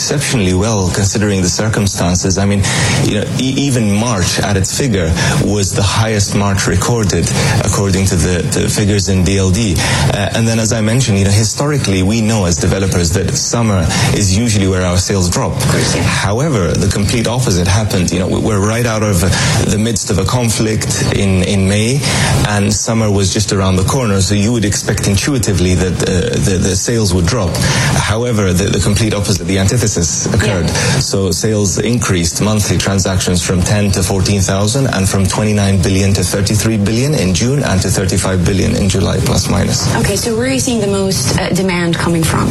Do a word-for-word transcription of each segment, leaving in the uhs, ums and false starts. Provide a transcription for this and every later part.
exceptionally well considering the circumstances. I mean, you know, e- even March at its figure was the highest March recorded according to the, the figures in B L D. Uh, and then, as I mentioned, you know, historically we know as developers that summer is usually where our sales drop. However, the complete opposite happened. You know, we're right out of the midst of a conflict in, in May, and summer was just around the corner, so you would expect intuitively that uh, the, the sales would drop. However, the, the complete opposite, the antithesis occurred. Yeah. So sales increased monthly transactions from ten to fourteen thousand, and from twenty-nine billion to thirty-three billion in June, and to thirty-five billion in July, plus minus. Okay, so where are you seeing the most uh, demand coming from?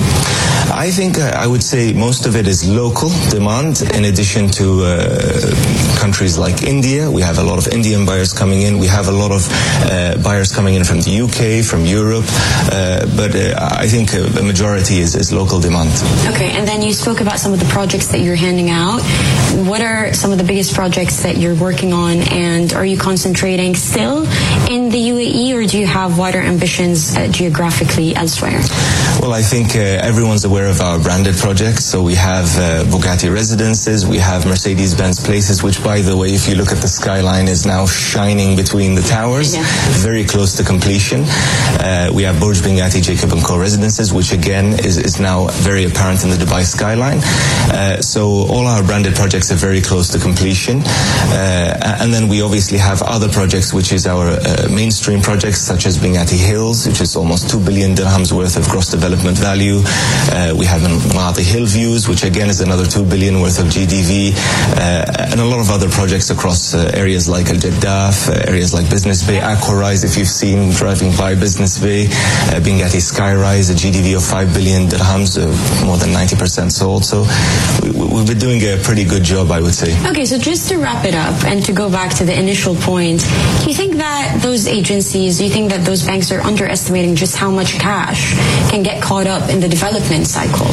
I think uh, I would say most of it is local demand, in addition to uh, countries like India. We have a lot of Indian buyers coming in. We have a lot of uh, buyers coming in from the U K, from Europe, uh, but uh, I think a majority is, is local demand. Okay, and then you spoke about some of the projects that you're handing out. What are some of the biggest projects that you're working on, and are you concentrating still in the U A E, or do you have wider ambitions uh, geographically elsewhere? Well, I think uh, everyone's aware of our branded projects. So we have uh, Bugatti Residences, we have Mercedes-Benz Places, which, by the way, if you look at the skyline, is now shining between the towers, yeah. very close to completion. Uh, we have Burj Bugatti Jacob and Co Residences, which again is, is now very apparent in the Dubai skyline. Uh, so all our branded projects are very close to completion. Uh, and then we obviously have other projects, which is our uh, mainstream projects, such as Bugatti Hills, which is almost two billion dirhams worth of gross development value. Uh, we have Maati Hill Views, which again is another two billion worth of G D V, uh, and a lot of other projects across uh, areas like Al Jaddaf, uh, areas like Business Bay, Aquarise, if you've seen driving by Business Bay, uh, Bugatti Skyrise, a G D V of five billion dirhams, uh, more than ninety percent sold. So we, we've been doing a pretty good job, I would say. Okay, so just to wrap it up and to go back to the initial point, do you think that those agencies, do you think that those banks are underestimating just how much cash can get caught up in the development cycle?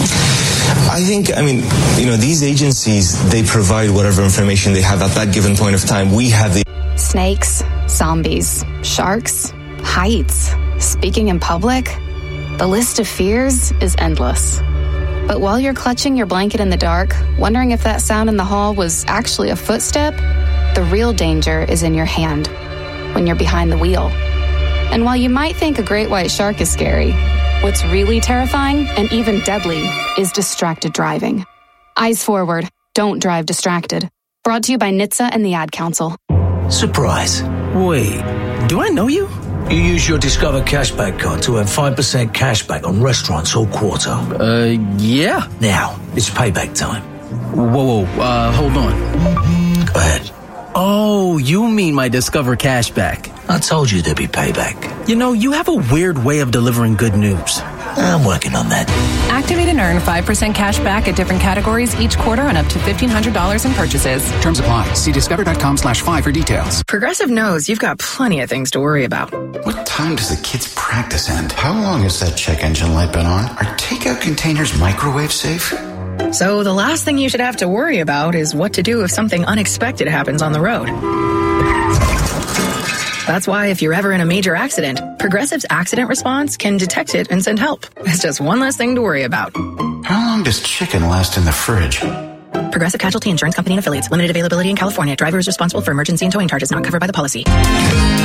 I think, I mean, you know, these agencies, they provide whatever information they have at that given point of time. We have the... Snakes, zombies, sharks, heights, speaking in public. The list of fears is endless. But while you're clutching your blanket in the dark, wondering if that sound in the hall was actually a footstep, the real danger is in your hand, when you're behind the wheel. And while you might think a great white shark is scary, what's really terrifying and even deadly is distracted driving. Eyes forward. Don't drive distracted. Brought to you by N H T S A and the Ad Council. Surprise. Wait, do I know you? You use your Discover Cashback card to earn five percent cashback on restaurants all quarter. Uh, yeah. Now, it's payback time. Whoa, whoa, uh, hold on. Go ahead. Oh, you mean my Discover Cashback. I told you there'd be payback. You know, you have a weird way of delivering good news. I'm working on that. Activate and earn five percent cash back at different categories each quarter on up to fifteen hundred dollars in purchases. Terms apply. See discover.com slash five for details. Progressive knows you've got plenty of things to worry about. What time does the kids' practice end? How long has that check engine light been on? Are takeout containers microwave safe? So the last thing you should have to worry about is what to do if something unexpected happens on the road. That's why if you're ever in a major accident, Progressive's accident response can detect it and send help. It's just one less thing to worry about. How long does chicken last in the fridge? Progressive Casualty Insurance Company and Affiliates. Limited availability in California. Driver is responsible for emergency and towing charges not covered by the policy.